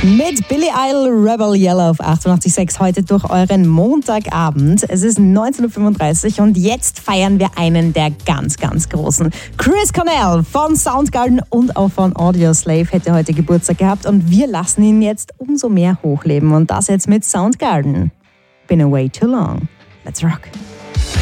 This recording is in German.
Mit Billie Eilish, Rebel Yellow auf 88.6 heute durch euren Montagabend. Es ist 19.35 Uhr und jetzt feiern wir einen der ganz, ganz Großen. Chris Cornell von Soundgarden und auch von Audioslave hätte heute Geburtstag gehabt und wir lassen ihn jetzt umso mehr hochleben und das jetzt mit Soundgarden. Been away too long. Let's rock.